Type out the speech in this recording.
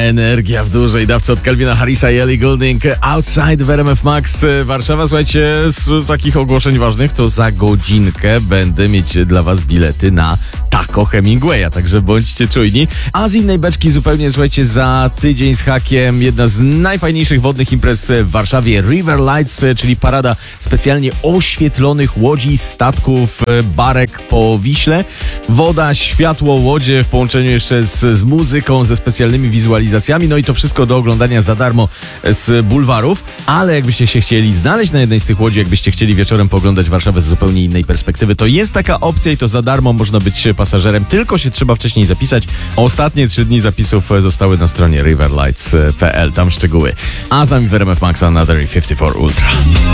Energia w dużej dawce od Calvina Harrisa i Ellie Goulding. Outside w RMF Max Warszawa. Słuchajcie, z takich ogłoszeń ważnych to za godzinkę będę mieć dla was bilety na Taco Hemingwaya, także bądźcie czujni. A z innej beczki zupełnie, słuchajcie, za tydzień z hakiem jedna z najfajniejszych wodnych imprez w Warszawie, River Lights, czyli parada specjalnie oświetlonych łodzi, statków, barek po Wiśle. Woda, światło, łodzie w połączeniu jeszcze z muzyką, ze specjalnymi wizualizacjami, no i to wszystko do oglądania za darmo z bulwarów, ale jakbyście się chcieli znaleźć na jednej z tych łodzi, jakbyście chcieli wieczorem poglądać Warszawę z zupełnie innej perspektywy, to jest taka opcja i to za darmo można być pasażerem, tylko się trzeba wcześniej zapisać. Ostatnie 3 dni zapisów zostały na stronie riverlights.pl, tam szczegóły. A z nami w RMF Max Another 54 Ultra.